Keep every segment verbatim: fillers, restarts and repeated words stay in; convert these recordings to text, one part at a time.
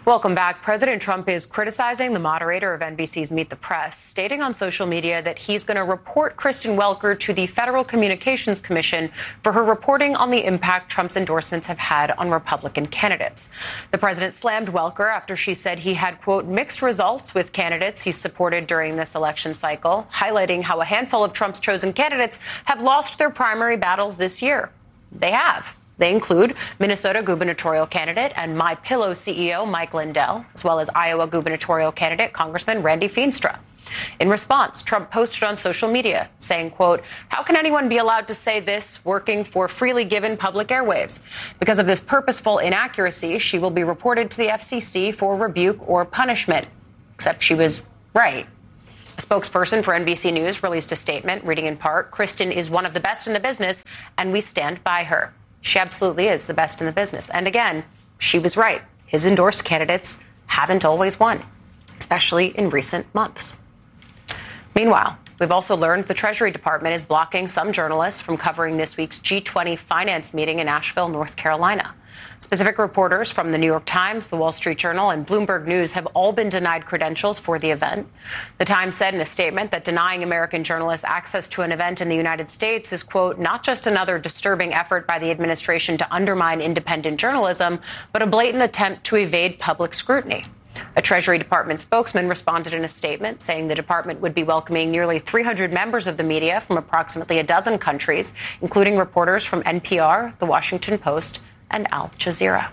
Welcome back. President Trump is criticizing the moderator of N B C's Meet the Press, stating on social media that he's going to report Kristen Welker to the Federal Communications Commission for her reporting on the impact Trump's endorsements have had on Republican candidates. The president slammed Welker after she said he had, quote, mixed results with candidates he supported during this election cycle, highlighting how a handful of Trump's chosen candidates have lost their primary battles this year. They have. They include Minnesota gubernatorial candidate and MyPillow C E O Mike Lindell, as well as Iowa gubernatorial candidate Congressman Randy Feenstra. In response, Trump posted on social media saying, quote, how can anyone be allowed to say this working for freely given public airwaves? Because of this purposeful inaccuracy, she will be reported to the F C C for rebuke or punishment. Except she was right. A spokesperson for N B C News released a statement reading in part, Kristen is one of the best in the business, and we stand by her. She absolutely is the best in the business. And again, she was right. His endorsed candidates haven't always won, especially in recent months. Meanwhile, we've also learned the Treasury Department is blocking some journalists from covering this week's G twenty finance meeting in Asheville, North Carolina. Specific reporters from the New York Times, the Wall Street Journal, and Bloomberg News have all been denied credentials for the event. The Times said in a statement that denying American journalists access to an event in the United States is, quote, not just another disturbing effort by the administration to undermine independent journalism, but a blatant attempt to evade public scrutiny. A Treasury Department spokesman responded in a statement saying the department would be welcoming nearly three hundred members of the media from approximately a dozen countries, including reporters from N P R, The Washington Post, and Al Jazeera.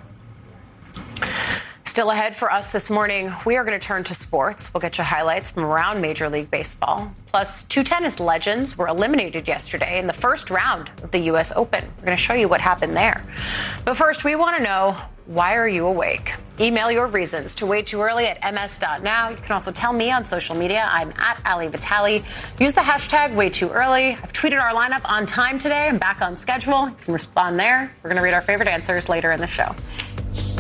Still ahead for us this morning, we are going to turn to sports. We'll get you highlights from around Major League Baseball. Plus, two tennis legends were eliminated yesterday in the first round of the U S Open. We're going to show you what happened there. But first, we want to know, why are you awake? Email your reasons to way too early at m s dot now. You can also tell me on social media. I'm at Ali Vitale. Use the hashtag way too early. I've tweeted our lineup on time today. I'm back on schedule. You can respond there. We're going to read our favorite answers later in the show.